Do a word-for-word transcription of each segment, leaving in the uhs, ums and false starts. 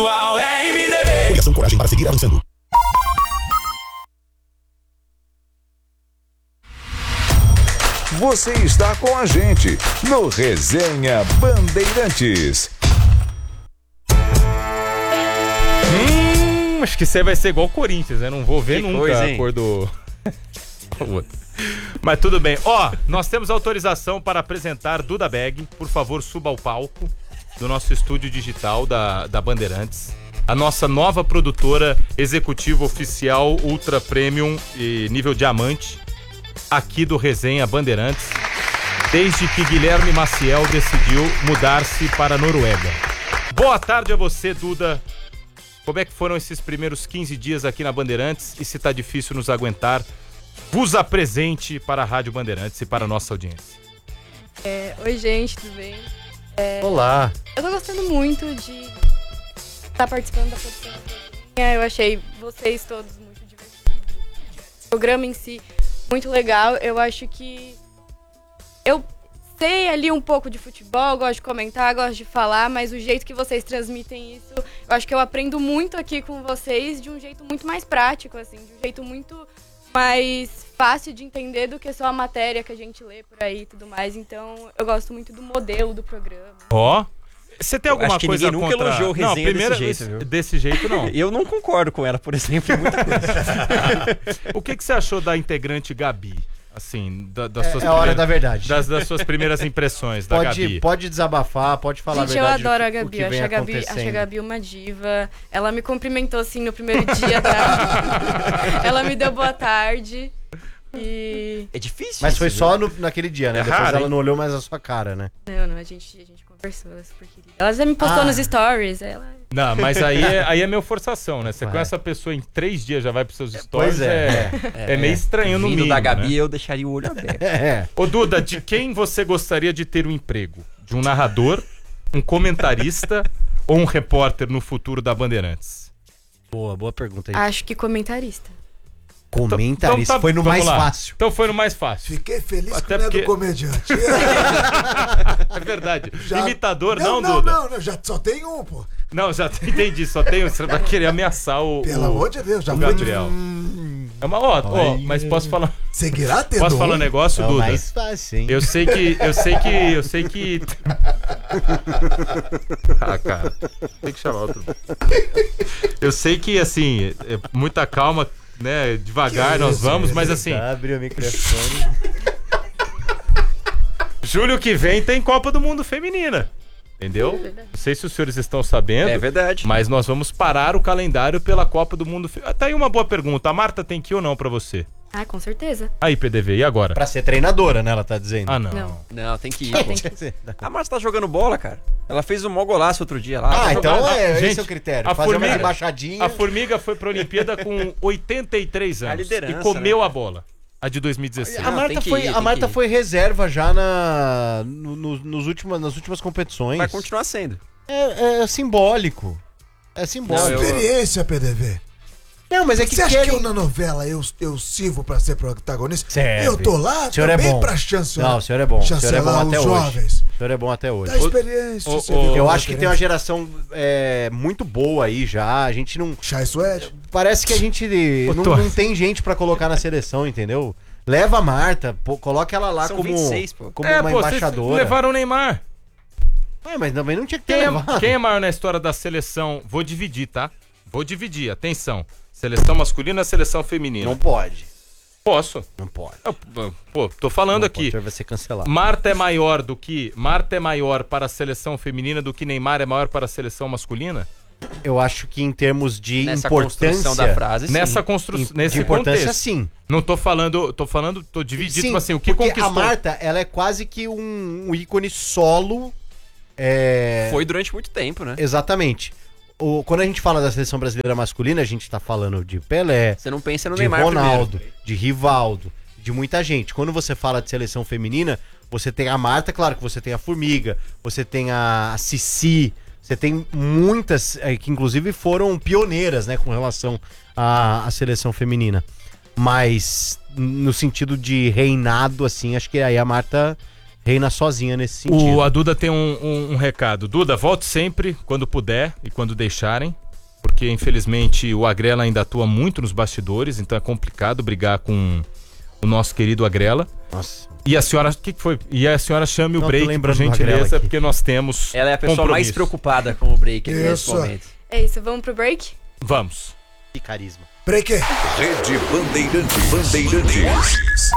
Apoiação Coragem para seguir avançando. Você está com a gente no Resenha Bandeirantes. Hum, acho que isso aí vai ser igual o Corinthians, né? Não vou ver Que nunca coisa, a hein? cor do... Mas tudo bem. Ó, nós temos autorização para apresentar Duda Bag. Por favor, suba ao palco do nosso estúdio digital da, da Bandeirantes. A nossa nova produtora executiva oficial Ultra Premium e nível diamante aqui do Resenha Bandeirantes, desde que Guilherme Maciel decidiu mudar-se para a Noruega. Boa tarde a você, Duda. Como é que foram esses primeiros quinze dias aqui na Bandeirantes? E se tá difícil nos aguentar, vos apresente para a Rádio Bandeirantes e para a nossa audiência. É, oi, gente, tudo bem? É, Olá. Eu tô gostando muito de estar participando da produção. Eu achei vocês todos muito divertidos. O programa em si, muito legal. Eu acho que eu sei ali um pouco de futebol, gosto de comentar, gosto de falar, mas o jeito que vocês transmitem isso, eu acho que eu aprendo muito aqui com vocês de um jeito muito mais prático, assim, de um jeito muito mais fácil de entender do que só a matéria que a gente lê por aí e tudo mais. Então, eu gosto muito do modelo do programa. Ó, você tem alguma Acho que coisa ninguém nunca contra... elogiou o Resenha não, primeira desse vez, jeito, viu? desse jeito não. Eu não concordo com ela, por exemplo, em muita coisa. O que, que você achou da integrante Gabi? Assim, da, das É, suas é a hora primeiras- da verdade. Das, das suas primeiras impressões da Pode, Gabi. pode desabafar, pode falar Gente, a eu verdade. adoro o a que- o Gabi. que Eu vem acho a Gabi, acho a acontecendo. Gabi uma diva. Ela me cumprimentou assim no primeiro dia da... Ela me deu boa tarde. E... É difícil. Mas foi isso, só no- naquele dia, né? É Depois raro, ela hein? não olhou mais a sua cara, né? Não, não, a gente, a gente conversou, ela é super querida. Ela já me postou Ah. nos stories. Ela... Não, mas aí é, aí é meio forçação, né? Você Vai. conhece a pessoa em três dias, já vai pros seus stories, Pois é. é, é meio estranho no Vindo mínimo, da Gabi, né? eu deixaria o olho aberto. É. Ô Duda, de quem você gostaria de ter um emprego? De um narrador, um comentarista ou um repórter no futuro da Bandeirantes? Boa, boa pergunta aí. Acho que comentarista. Comentarista. Então tá- Foi no vamos mais lá. fácil. Então foi no mais fácil. Fiquei feliz Até que não é porque- do comediante. É verdade. Já- Imitador não, não, Duda? não, não, já só tem um, pô. Não, já entendi, só tem. Você vai querer ameaçar o. Pelo o- amor de Deus, já o foi de- Gabriel. Hum, É uma. Ó, ó, mas posso falar. seguirá tendo Posso falar um um? negócio, É o Duda? mais fácil, hein? Eu sei que. Eu sei que. Eu sei que. Ah, cara. Tem que chamar outro. Eu sei que, assim, é muita calma, né? Devagar Que nós isso, vamos, isso, mas assim. Abre o microfone. Julho que vem tem Copa do Mundo Feminina. Entendeu? Não sei se os senhores estão sabendo. É verdade. Mas nós vamos parar o calendário pela Copa do Mundo. Fe- Tá aí uma boa pergunta. A Marta tem que ir ou não pra você? Ah, com certeza. Aí, P D V, e agora? Pra ser treinadora, né? Ela tá dizendo. Ah, não. Não. Não, tem que ir. É, pô. tem que... A Marcia tá jogando bola, cara. Ela fez um mó golaço outro dia lá. Ah, Tá então jogando- é, Gente, esse é o critério. a Fazer uma formiga- embaixadinha. A Formiga foi pra Olimpíada com oitenta e três anos. A liderança, e comeu né? a bola. A de dois mil e dezesseis. A Não, Marta, tem que foi, ir, a tem Marta que ir. foi reserva já na, no- no- nos últimas, nas últimas competições. Vai continuar sendo. É, é simbólico. É simbólico. Não, eu- Experiência, P D V. Não, mas é que Você acha querem... que eu na novela eu, eu sirvo pra ser protagonista? Serve. Eu tô lá O senhor é também bom. pra chancelar. Não, o senhor é bom. O senhor é chancelar bom até os hoje. jovens. O senhor é bom até hoje. Da experiência. o- você o- viu Eu a acho que tem uma diferença? geração é, muito boa aí já. A gente não... Chai Suede. Parece que a gente Ô, não, Tô- não tem gente pra colocar na seleção, entendeu? Leva a Marta, pô, coloca ela lá São como, vinte e seis, pô. como É, uma pô, vocês embaixadora. levaram o Neymar. É, mas também não tinha que ter Quem é, levado. quem é maior na história da seleção? Vou dividir, tá? Vou dividir, atenção. Seleção masculina e seleção feminina. Não pode. Posso. Não pode. Eu, pô, tô falando Não aqui. pode, o senhor vai ser cancelado. Marta é maior do que. Marta é maior para a seleção feminina do que Neymar é maior para a seleção masculina? Eu acho que em termos de Nessa importância... construção da frase, sim. Nessa construção. em- Nesse de importância, contexto. sim. Não tô falando. Tô falando. Tô dividido, Sim, tipo assim, o que porque conquistou. a Marta, ela é quase que um, um ícone solo. É... Foi durante muito tempo, né? Exatamente. O, quando a gente fala da seleção brasileira masculina, a gente tá falando de Pelé, Você não pensa no de Neymar Ronaldo, primeiro. de Rivaldo, de muita gente. Quando você fala de seleção feminina, você tem a Marta, claro que você tem a Formiga, você tem a Cici, você tem muitas, é, que inclusive foram pioneiras, né, com relação à, à seleção feminina. Mas no sentido de reinado, assim, acho que aí a Marta reina sozinha nesse sentido. O, a Duda tem um, um, um recado. Duda, volte sempre quando puder e quando deixarem, porque infelizmente o Agrela ainda atua muito nos bastidores, então é complicado brigar com o nosso querido Agrela. Nossa. E a senhora, o que, que foi? E a senhora chame Não, o tô break, por lembrando do Agrela gentileza, aqui. porque nós temos Ela é a pessoa mais compromisso. preocupada com o break nesse Isso. momento. É isso, vamos pro break? Vamos. Que carisma. Break. Rede Bandeirantes. Bandeirantes.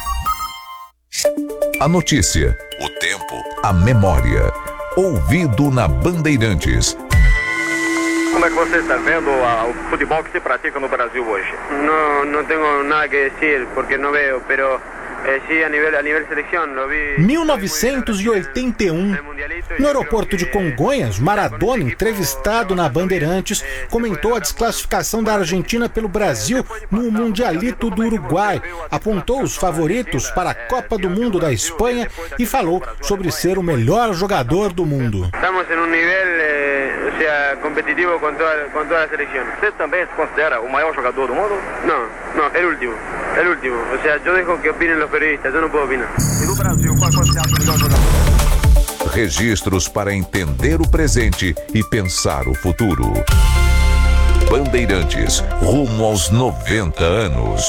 A notícia, o tempo, a memória. Ouvido na Bandeirantes. Como é que você está vendo a, o futebol que se pratica no Brasil hoje? No, no tengo nada que decir porque no veo, pero eh, sí a nivel a nivel selección lo vi. mil novecentos e oitenta e um, no aeroporto de Congonhas, Maradona, entrevistado na Bandeirantes, comentou a desclassificação da Argentina pelo Brasil no Mundialito do Uruguai, apontou os favoritos para a Copa do Mundo da Espanha e falou sobre ser o melhor jogador do mundo. Estamos en un nivel, eh, o sea, competitivo con toda con toda la selección. Você também se considera o maior jogador do mundo? No, no, el último, el último. O sea, yo dejo que opinen los periodistas, yo no puedo opinar. E no Brasil, qual você acha o melhor jogador? Registros para entender o presente e pensar o futuro. Bandeirantes, rumo aos noventa anos.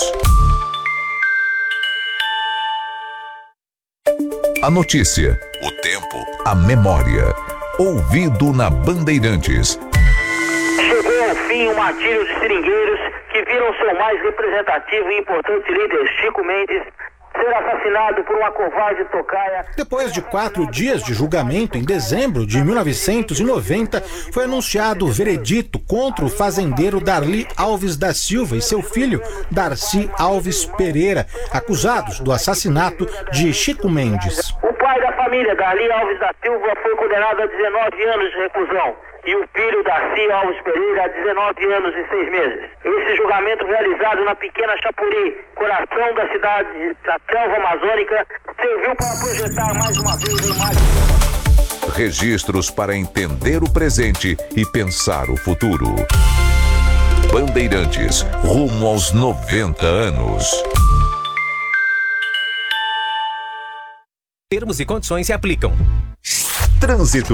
A notícia, o tempo, a memória. Ouvido na Bandeirantes. Chegou ao fim o martírio de seringueiros que viram seu mais representativo e importante líder, Chico Mendes, ser assassinado por uma covarde tocaia. Depois de quatro dias de julgamento, em dezembro de mil novecentos e noventa, foi anunciado o veredito contra o fazendeiro Darli Alves da Silva e seu filho, Darcy Alves Pereira, acusados do assassinato de Chico Mendes. O pai da família, Darli Alves da Silva, foi condenado a dezenove anos de reclusão e o filho, Darcy Alves Pereira, a dezenove anos e seis meses. Esse julgamento, realizado na pequena Chapuri, coração da cidade da selva amazônica, serviu para projetar mais uma vez a imagem. Registros para entender o presente e pensar o futuro. Bandeirantes, rumo aos noventa anos. Termos e condições se aplicam. Trânsito.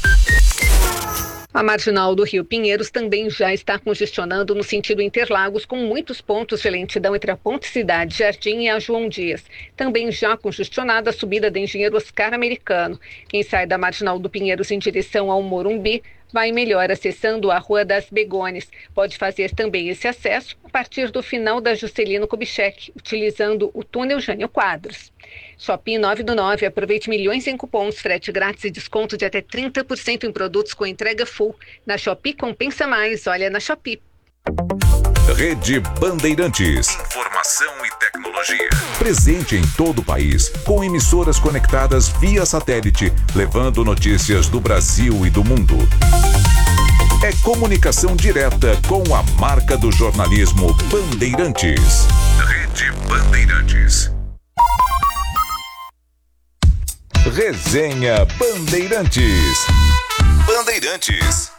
A marginal do Rio Pinheiros também já está congestionando no sentido Interlagos, com muitos pontos de lentidão entre a Ponte Cidade Jardim e a João Dias. Também já congestionada a subida da Engenheiro Oscar Americano. Quem sai da marginal do Pinheiros em direção ao Morumbi vai melhor acessando a Rua das Begônias. Pode fazer também esse acesso a partir do final da Juscelino Kubitschek, utilizando o túnel Jânio Quadros. Shopping nove do nove, aproveite milhões em cupons, frete grátis e desconto de até trinta por cento em produtos com entrega full. Na Shopee compensa mais, olha na Shopee. Rede Bandeirantes. Informação e tecnologia. Presente em todo o país, com emissoras conectadas via satélite, levando notícias do Brasil e do mundo. É comunicação direta com a marca do jornalismo Bandeirantes. Rede Bandeirantes. Resenha Bandeirantes. Bandeirantes.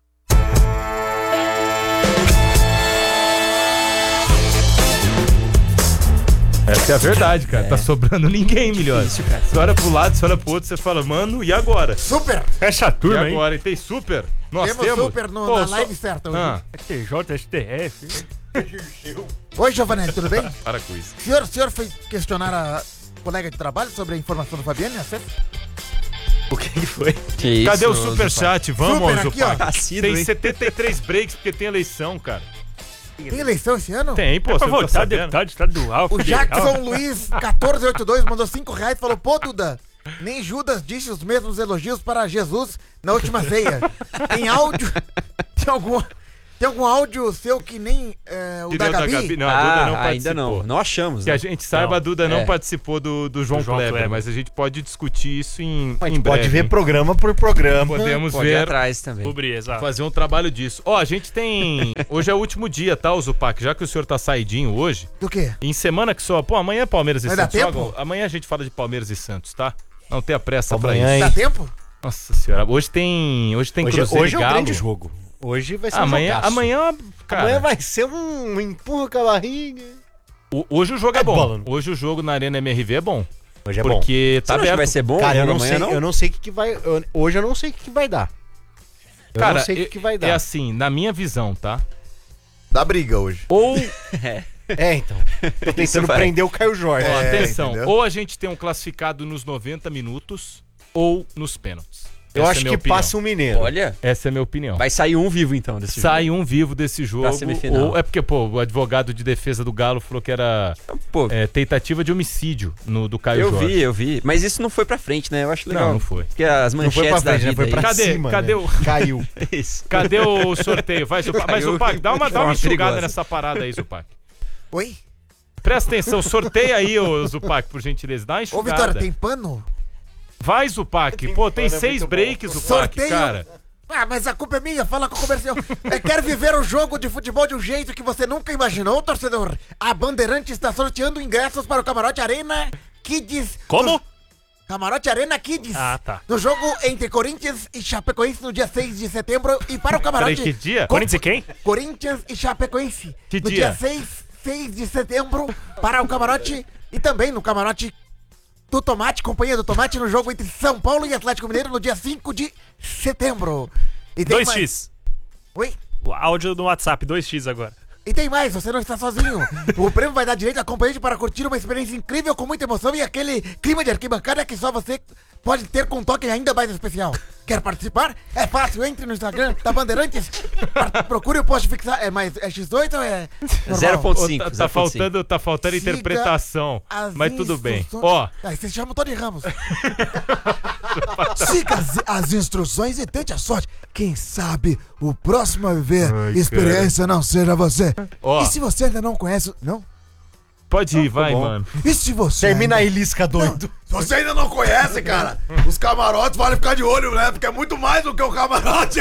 Essa é a verdade, cara. É. Tá sobrando ninguém, melhor. Isso, cara. Você olha pro lado, você olha pro outro, você fala, mano, e agora? Super! Fecha a turma, hein? E agora? E tem super? Nós temos? temos? super no, Pô, na só... live certa hoje. Ah. T J S T F. Oi, Giovanelli, tudo bem? Para com isso. O senhor, o senhor foi questionar a colega de trabalho sobre a informação do Fabiane, é certo? O que que foi? Que Cadê isso, o superchat? Vamos, Super aqui, ó. Tem setenta e três breaks porque tem eleição, cara. Tem eleição esse ano? Tem, pô. É pra você não tá votar sabendo? deputado estadual. O Jackson Luiz, quatorze oitenta e dois, mandou cinco reais e falou, pô, Duda, nem Judas disse os mesmos elogios para Jesus na última ceia. Tem áudio? Tem algum, tem algum áudio seu que nem é, o Que da nem o Gabi? da Gabi? Não, a Duda não Ah, ainda participou. não. Não achamos. Que né? a gente saiba, Não. a Duda não É. participou do, do João, Do João Kleber, Kleber. mas a gente pode discutir isso em, A em gente breve. pode ver hein? programa por programa. Podemos Pode ir ver, atrás também. Cobrir, exato. fazer um trabalho disso. Ó, a gente tem... Hoje é o último dia, tá, o Zupac? Já que o senhor tá saidinho hoje, Do quê? em semana que só... Pô, amanhã é Palmeiras e Vai dar Santos. tempo? Jogam- Amanhã a gente fala de Palmeiras e Santos, tá? Não tenha pressa Amanhã, pra isso. hein? Dá tempo? Nossa senhora, hoje tem... Hoje tem Hoje, Cruzeiro hoje e é um Galo. grande jogo. Hoje vai ser Ah, um amanhã, jogaço. amanhã, cara, Amanhã vai ser um empurra com a barriga. o- hoje o jogo é, É bom. bola, né? Hoje o jogo na Arena M R V é bom. Hoje é porque bom. tá aberto. Vai ser bom? Cara, eu não, amanhã, sei, não? eu não sei o que, que vai... eu- hoje eu não sei o que, que vai dar. Eu Cara, não sei o que, é- que vai dar. é assim, na minha visão, tá? Dá briga hoje. Ou, É, então. Tô tentando vai. prender o Caio Jorge. ó, É, atenção, entendeu? ou a gente tem um classificado nos noventa minutos ou nos pênaltis. Eu Essa é acho a minha que opinião. passa um mineiro. Olha, Essa é a minha opinião. vai sair um vivo então desse Sai jogo. um vivo desse jogo. semifinal. Ou é porque, pô, o advogado de defesa do Galo falou que era Pô, é, tentativa de homicídio no, do Caio eu Jorge. vi, eu vi. Mas isso não foi pra frente, né? Eu acho legal. Não, não foi. Porque as Não foi manchetes pra da frente, né? vida Foi pra aí- Cadê? cima, Cadê né? o- Caiu. Isso. Cadê o sorteio? Vai, Zupac. Mas, Caiu Zupac, dá uma, de dá uma forma enxugada perigosa. nessa parada aí, Zupac. Oi? Presta atenção, sorteia aí, ô Zupac, por gentileza. Dá uma Ô, enxugada. Vitória, tem pano? Vai, Zupac. Pô, tem pano, é seis muito breaks, bom. Zupac, Sorteio. cara. Ah, mas a culpa é minha, fala com o comercial. Eu quero viver um jogo de futebol de um jeito que você nunca imaginou, torcedor. A Bandeirante está sorteando ingressos para o Camarote Arena Kids. Como? Camarote Arena Kids. Ah, tá. No jogo entre Corinthians e Chapecoense no dia seis de setembro. E para o Camarote... Peraí, que dia? Com- Corinthians e quem? Corinthians e Chapecoense. Que no dia? dia seis, seis de setembro para o Camarote e também no Camarote do Tomate, Companhia do Tomate, no jogo entre São Paulo e Atlético Mineiro no dia cinco de setembro. E tem dois mais- x. Oi? O áudio do WhatsApp, dois x agora. E tem mais, você não está sozinho. O prêmio vai dar direito a acompanhante para curtir uma experiência incrível com muita emoção e aquele clima de arquibancada que só você pode ter com um toque ainda mais especial. Quer participar? É fácil, entre no Instagram da Bandeirantes, par- procure o post fixar. É mais é X oito ou é normal? zero ponto Ô, cinco. tá, tá faltando, tá faltando Siga interpretação. as Mas tudo bem. instruções- Ó, Aí você chama o Tony Ramos. Siga as, as instruções e tente a sorte. Quem sabe o próximo a viver Ai, experiência não seja você. Ó. E se você ainda não conhece... Não? pode ir, vai, bom. mano. E se você... Termina ainda- aí, Lisca doido. Se você ainda não conhece, cara, os camarotes vale ficar de olho, né? Porque é muito mais do que o camarote.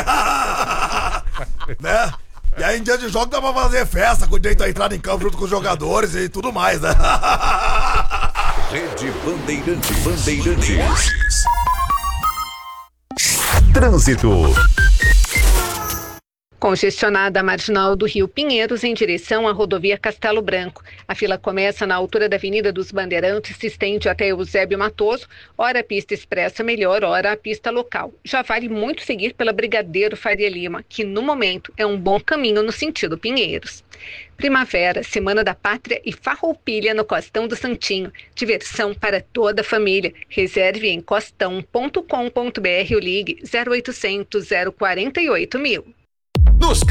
Né? E aí em dia de jogo dá pra fazer festa com direito a entrar em campo junto com os jogadores e tudo mais, né? Rede Bandeirantes. Bandeirantes. Trânsito. Congestionada a marginal do Rio Pinheiros em direção à rodovia Castelo Branco. A fila começa na altura da Avenida dos Bandeirantes, se estende até Eusébio Matoso, ora a pista expressa melhor, ora a pista local. Já vale muito seguir pela Brigadeiro Faria Lima, que no momento é um bom caminho no sentido Pinheiros. Primavera, Semana da Pátria e Farroupilha no Costão do Santinho. Diversão para toda a família. Reserve em costão ponto com ponto br ou ligue zero oitocentos, zero quarenta e oito mil. Nos